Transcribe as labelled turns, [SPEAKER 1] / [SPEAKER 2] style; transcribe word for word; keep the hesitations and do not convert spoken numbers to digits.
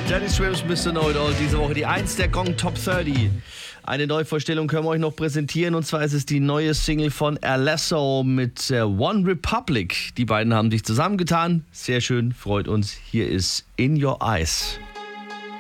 [SPEAKER 1] Daddy Swims, Mister Know-It-All, diese Woche die eins der Gong Top dreißig. Eine Neuvorstellung können wir euch noch präsentieren, und zwar ist es die neue Single von Alesso mit äh, One Republic. Die beiden haben sich zusammengetan. Sehr schön, freut uns. Hier ist In Your Eyes.